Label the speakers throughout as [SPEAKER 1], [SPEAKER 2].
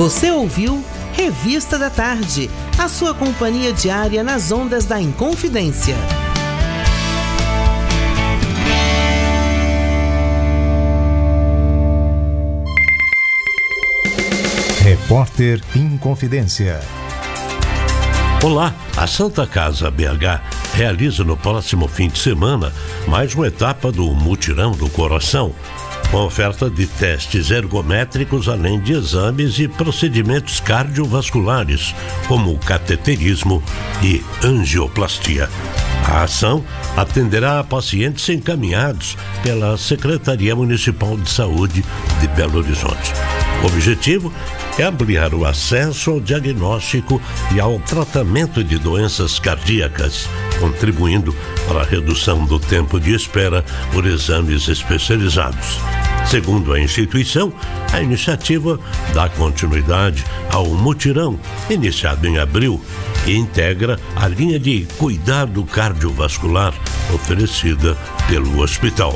[SPEAKER 1] Você ouviu Revista da Tarde, a sua companhia diária nas ondas da Inconfidência.
[SPEAKER 2] Repórter Inconfidência.
[SPEAKER 3] Olá, a Santa Casa BH realiza no próximo fim de semana mais uma etapa do Mutirão do Coração, com oferta de testes ergométricos, além de exames e procedimentos cardiovasculares, como cateterismo e angioplastia. A ação atenderá a pacientes encaminhados pela Secretaria Municipal de Saúde de Belo Horizonte. O objetivo é ampliar o acesso ao diagnóstico e ao tratamento de doenças cardíacas, contribuindo para a redução do tempo de espera por exames especializados. Segundo a instituição, a iniciativa dá continuidade ao mutirão, iniciado em abril, e integra a linha de cuidado cardiovascular oferecida pelo hospital.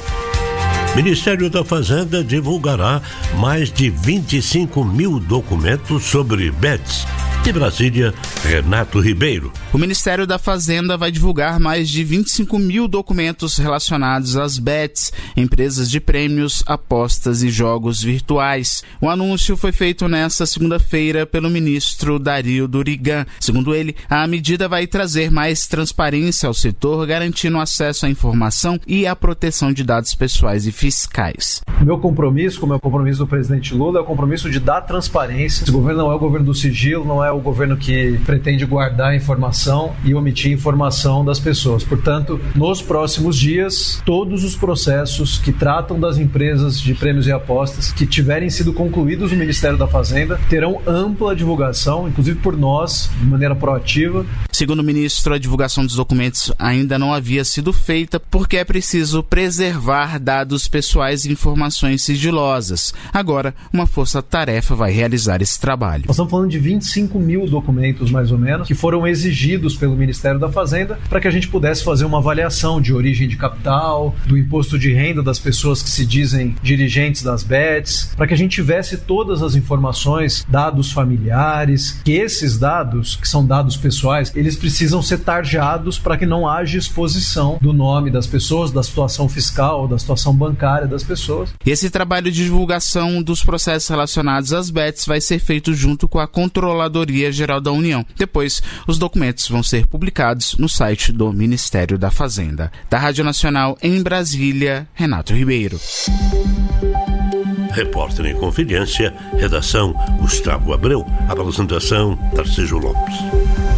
[SPEAKER 3] O Ministério da Fazenda divulgará mais de 25 mil documentos sobre bets. De Brasília, Renato Ribeiro.
[SPEAKER 4] O Ministério da Fazenda vai divulgar mais de 25 mil documentos relacionados às bets, empresas de prêmios, apostas e jogos virtuais. O anúncio foi feito nesta segunda-feira pelo ministro Dario Durigan. Segundo ele, a medida vai trazer mais transparência ao setor, garantindo acesso à informação e à proteção de dados pessoais e fiscais.
[SPEAKER 5] O meu compromisso, como é o compromisso do presidente Lula, é o compromisso de dar transparência. Esse governo não é o governo do sigilo, não é o governo que pretende guardar informação e omitir informação das pessoas. Portanto, nos próximos dias, todos os processos que tratam das empresas de prêmios e apostas que tiverem sido concluídos no Ministério da Fazenda terão ampla divulgação, inclusive por nós, de maneira proativa.
[SPEAKER 4] Segundo o ministro, a divulgação dos documentos ainda não havia sido feita porque é preciso preservar dados pessoais e informações sigilosas. Agora, uma força-tarefa vai realizar esse trabalho.
[SPEAKER 5] Nós estamos falando de 25 mil documentos, mais ou menos, que foram exigidos pelo Ministério da Fazenda para que a gente pudesse fazer uma avaliação de origem de capital, do imposto de renda das pessoas que se dizem dirigentes das bets, para que a gente tivesse todas as informações, dados familiares, que esses dados, que são dados pessoais, eles precisam ser tarjados para que não haja exposição do nome das pessoas, da situação fiscal, da situação bancária das pessoas.
[SPEAKER 4] Esse trabalho de divulgação dos processos relacionados às bets vai ser feito junto com a Controladoria Geral da União. Depois, os documentos vão ser publicados no site do Ministério da Fazenda. Da Rádio Nacional em Brasília, Renato Ribeiro.
[SPEAKER 3] Repórter em Confidência, redação Gustavo Abreu, apresentação Tarcísio Lopes.